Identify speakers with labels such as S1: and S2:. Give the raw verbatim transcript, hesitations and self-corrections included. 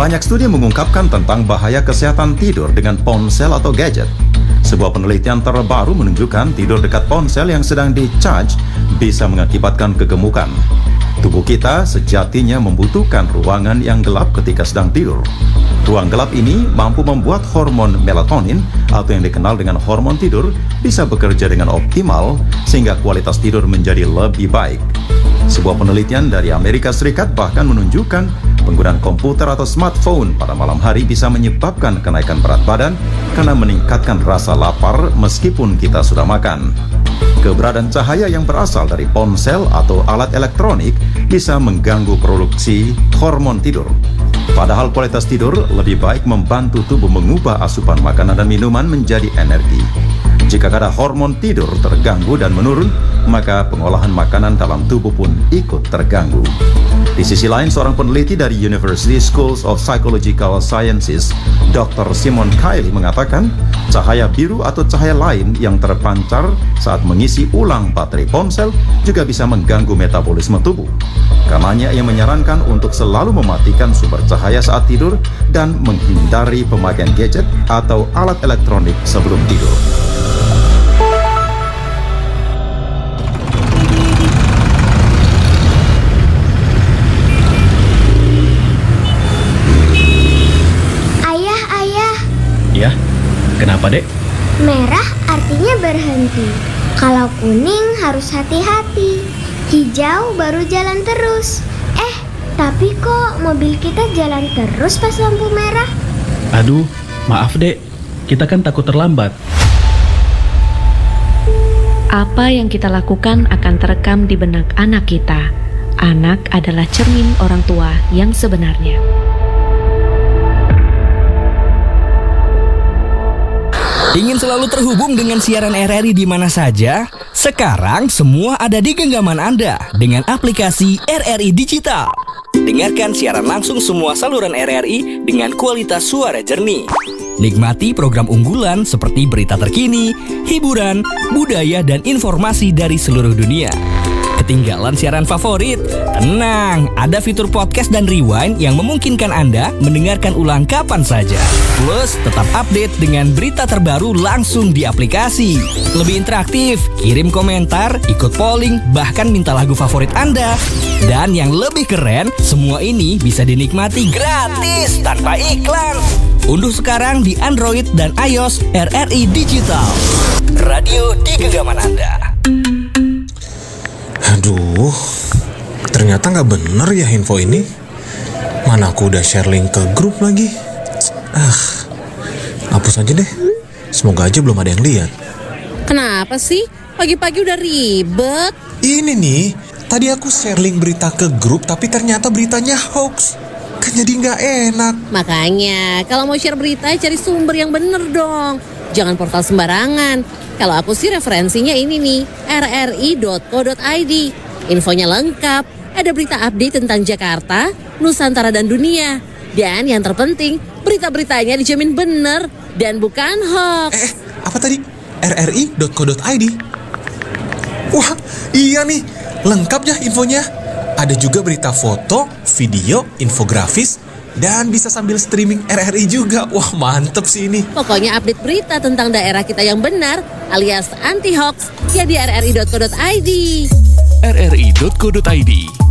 S1: Banyak studi mengungkapkan tentang bahaya kesehatan tidur dengan ponsel atau gadget. Sebuah penelitian terbaru menunjukkan tidur dekat ponsel yang sedang di-charge bisa mengakibatkan kegemukan. Tubuh kita sejatinya membutuhkan ruangan yang gelap ketika sedang tidur. Ruang gelap ini mampu membuat hormon melatonin atau yang dikenal dengan hormon tidur bisa bekerja dengan optimal sehingga kualitas tidur menjadi lebih baik. Sebuah penelitian dari Amerika Serikat bahkan menunjukkan penggunaan komputer atau smartphone pada malam hari bisa menyebabkan kenaikan berat badan karena meningkatkan rasa lapar meskipun kita sudah makan. Keberadaan cahaya yang berasal dari ponsel atau alat elektronik bisa mengganggu produksi hormon tidur. Padahal kualitas tidur lebih baik membantu tubuh mengubah asupan makanan dan minuman menjadi energi. Jika kadar hormon tidur terganggu dan menurun, maka pengolahan makanan dalam tubuh pun ikut terganggu. Di sisi lain, seorang peneliti dari University Schools of Psychological Sciences, doktor Simon Kiley mengatakan, cahaya biru atau cahaya lain yang terpancar saat mengisi ulang baterai ponsel juga bisa mengganggu metabolisme tubuh. Karenanya, ia menyarankan untuk selalu mematikan sumber cahaya saat tidur dan menghindari pemakaian gadget atau alat elektronik sebelum tidur.
S2: Ya, kenapa dek?
S3: Merah artinya berhenti. Kalau kuning harus hati-hati. Hijau baru jalan terus. Eh, tapi kok mobil kita jalan terus pas lampu merah?
S2: Aduh, maaf dek. Kita kan takut terlambat.
S4: Apa yang kita lakukan akan terekam di benak anak kita. Anak adalah cermin orang tua yang sebenarnya.
S5: Ingin selalu terhubung dengan siaran R R I di mana saja? Sekarang semua ada di genggaman Anda dengan aplikasi R R I Digital. Dengarkan siaran langsung semua saluran R R I dengan kualitas suara jernih. Nikmati program unggulan seperti berita terkini, hiburan, budaya, dan informasi dari seluruh dunia. Ketinggalan siaran favorit? Tenang, ada fitur podcast dan rewind yang memungkinkan Anda mendengarkan ulang kapan saja. Plus, tetap update dengan berita terbaru langsung di aplikasi. Lebih interaktif, kirim komentar, ikut polling, bahkan minta lagu favorit Anda. Dan yang lebih keren, semua ini bisa dinikmati gratis tanpa iklan. Unduh sekarang di Android dan iOS R R I Digital. Radio di genggaman Anda.
S6: Aduh, ternyata nggak bener ya info ini. Mana aku udah share link ke grup lagi. Ah, hapus aja deh. Semoga aja belum ada yang lihat.
S7: Kenapa sih? Pagi-pagi udah ribet.
S6: Ini nih, tadi aku share link berita ke grup tapi ternyata beritanya hoax. Kan jadi nggak enak.
S7: Makanya, kalau mau share berita cari sumber yang bener dong. Jangan portal sembarangan. Kalau aku sih referensinya ini nih, r r i dot co dot i d. Infonya lengkap, ada berita update tentang Jakarta, Nusantara dan dunia. Dan yang terpenting, berita-beritanya dijamin bener dan bukan hoax.
S6: Eh, apa tadi? r r i dot co dot i d. Wah, iya nih, lengkap ya infonya. Ada juga berita foto, video, infografis, dan bisa sambil streaming R R I juga. Wah, mantep sih ini.
S7: Pokoknya update berita tentang daerah kita yang benar alias anti-hoax ya di r r i dot co dot i d.
S8: r r i dot co dot i d